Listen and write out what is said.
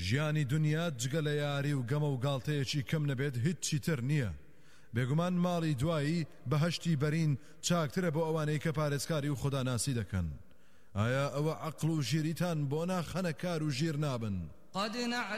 ژیانی دنیا جگە لە یاری و گەمە و گاڵتەیەکی کەم نەبێت هیچی تر نییە. بێگومان ماڵی دوایی بەهەشتی بەرین چاکترە بۆ ئەوانەی کە پارێزکاری و خوداناسی دەکەن. ئایا ئەوە عەقڵ و ژیریتان بۆ ناخەنە کار و ژیر نابن؟ قد